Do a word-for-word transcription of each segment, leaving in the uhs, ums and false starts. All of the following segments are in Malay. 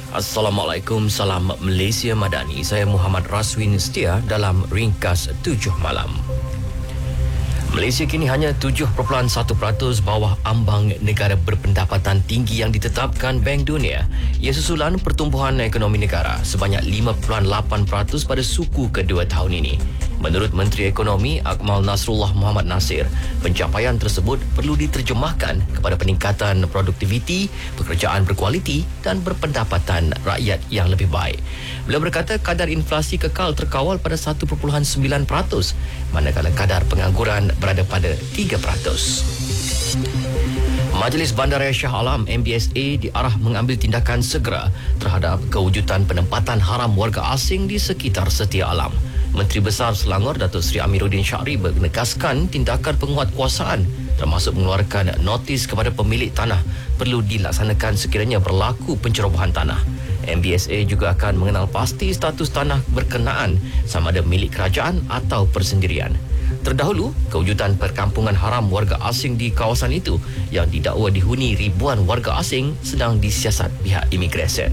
Assalamualaikum, salam Malaysia Madani. Saya Muhammad Raswin Setia dalam Ringkas tujuh Malam. Malaysia kini hanya tujuh perpuluhan satu peratus bawah ambang negara berpendapatan tinggi yang ditetapkan Bank Dunia. Ia susulan pertumbuhan ekonomi negara sebanyak lima perpuluhan lapan peratus pada suku kedua tahun ini. Menurut Menteri Ekonomi Akmal Nasrullah Muhammad Nasir, pencapaian tersebut perlu diterjemahkan kepada peningkatan produktiviti, pekerjaan berkualiti dan berpendapatan rakyat yang lebih baik. Beliau berkata kadar inflasi kekal terkawal pada satu perpuluhan sembilan peratus, manakala kadar pengangguran berada pada tiga peratus. Majlis Bandaraya Shah Alam M B S A diarah mengambil tindakan segera terhadap kewujudan penempatan haram warga asing di sekitar Setia Alam. Menteri Besar Selangor Datuk Seri Amiruddin Syahri menegaskan tindakan penguatkuasaan termasuk mengeluarkan notis kepada pemilik tanah perlu dilaksanakan sekiranya berlaku pencerobohan tanah. M B S A juga akan mengenal pasti status tanah berkenaan sama ada milik kerajaan atau persendirian. Terdahulu, kewujudan perkampungan haram warga asing di kawasan itu yang didakwa dihuni ribuan warga asing sedang disiasat pihak imigresen.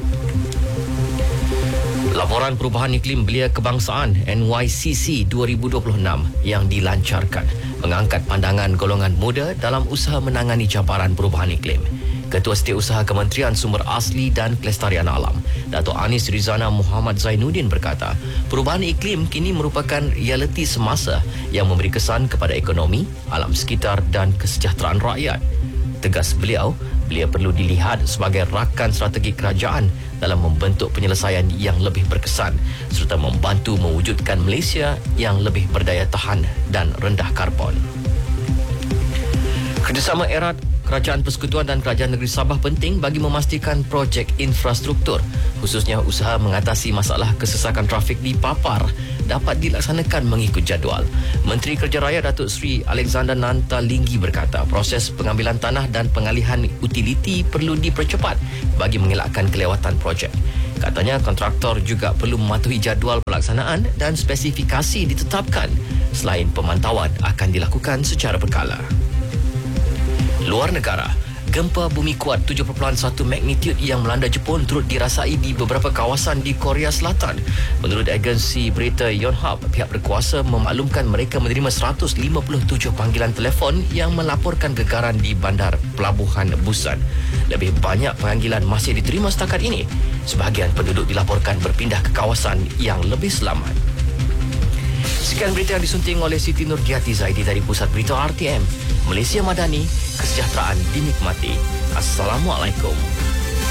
Laporan Perubahan Iklim Belia Kebangsaan N Y C C dua ribu dua puluh enam yang dilancarkan mengangkat pandangan golongan muda dalam usaha menangani cabaran perubahan iklim. Ketua Setiausaha Kementerian Sumber Asli dan Kelestarian Alam, Datuk Anis Rizana Muhammad Zainuddin berkata, perubahan iklim kini merupakan realiti semasa yang memberi kesan kepada ekonomi, alam sekitar dan kesejahteraan rakyat. Tegas beliau, beliau perlu dilihat sebagai rakan strategi kerajaan dalam membentuk penyelesaian yang lebih berkesan serta membantu mewujudkan Malaysia yang lebih berdaya tahan dan rendah karbon. Kerjasama erat Kerajaan Persekutuan dan Kerajaan Negeri Sabah penting bagi memastikan projek infrastruktur, khususnya usaha mengatasi masalah kesesakan trafik di Papar, dapat dilaksanakan mengikut jadual. Menteri Kerja Raya Datuk Seri Alexander Nanta Linggi berkata proses pengambilan tanah dan pengalihan utiliti perlu dipercepat bagi mengelakkan kelewatan projek. Katanya kontraktor juga perlu mematuhi jadual pelaksanaan dan spesifikasi ditetapkan. Selain pemantauan akan dilakukan secara berkala. Luar negara, gempa bumi kuat tujuh perpuluhan satu magnitude yang melanda Jepun turut dirasai di beberapa kawasan di Korea Selatan. Menurut agensi berita Yonhap, pihak berkuasa memaklumkan mereka menerima seratus lima puluh tujuh panggilan telefon yang melaporkan gegaran di bandar pelabuhan Busan. Lebih banyak panggilan masih diterima setakat ini. Sebahagian penduduk dilaporkan berpindah ke kawasan yang lebih selamat. Sekian berita yang disunting oleh Siti Nurjati Zaidi dari Pusat Berita R T M. Malaysia Madani, kesejahteraan dinikmati. Assalamualaikum.